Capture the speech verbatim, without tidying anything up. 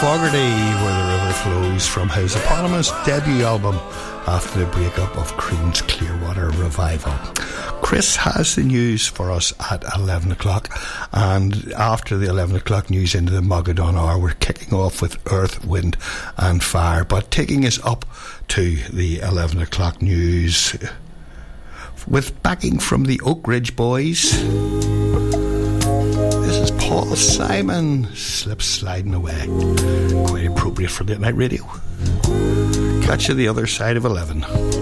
Fogarty, Where the River Flows, from his eponymous debut album after the breakup of Creedence Clearwater Revival. Chris has the news for us at eleven o'clock, and after the eleven o'clock news into the Mogadon hour, we're kicking off with Earth, Wind and Fire, but taking us up to the eleven o'clock news with backing from the Oak Ridge Boys. This is Paul Simon, Slip Sliding Away. Quite appropriate for Late Night Radio. Catch you the other side of eleven.